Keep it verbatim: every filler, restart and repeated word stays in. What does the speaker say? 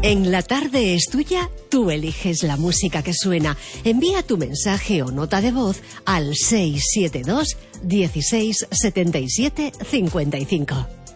En La Tarde es Tuya, tú eliges la música que suena. Envía tu mensaje o nota de voz al seis siete dos, dieciséis, setenta y siete, cincuenta y cinco.